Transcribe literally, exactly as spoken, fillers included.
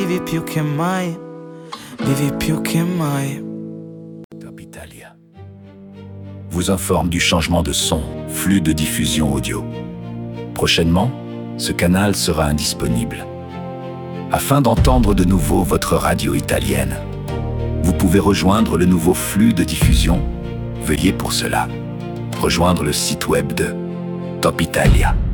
vivi più che mai, vivi più che mai. Top Italia vous informe du changement de son, flux de diffusion audio. Prochainement, ce canal sera indisponible. Afin d'entendre de nouveau votre radio italienne, vous pouvez rejoindre le nouveau flux de diffusion. Veuillez pour cela rejoindre le site web de Top Italia.